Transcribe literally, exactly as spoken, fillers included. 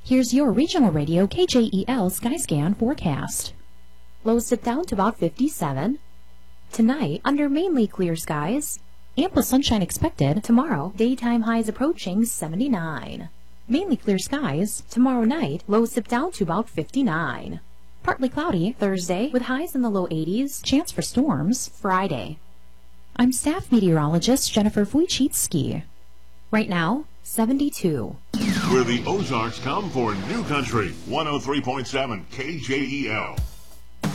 Here's your regional radio K J E L Skyscan forecast. Lows dip down to about fifty-seven. Tonight, under mainly clear skies. Ample sunshine expected. Tomorrow, daytime highs approaching seventy-nine. Mainly clear skies. Tomorrow night, lows dip down to about fifty-nine. Partly cloudy Thursday with highs in the low eighties. Chance for storms Friday. I'm staff meteorologist Jennifer Wojcicki. Right now, seventy-two. Where the Ozarks come for New Country, one oh three point seven K J E L.